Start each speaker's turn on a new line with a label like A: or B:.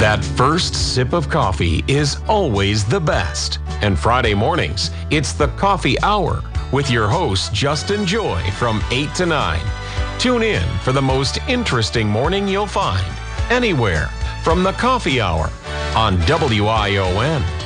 A: That first sip of coffee is always the best. And Friday mornings, it's the Coffee Hour with your host, Justin Joy, from 8 to 9. Tune in for the most interesting morning you'll find anywhere from the Coffee Hour on WION.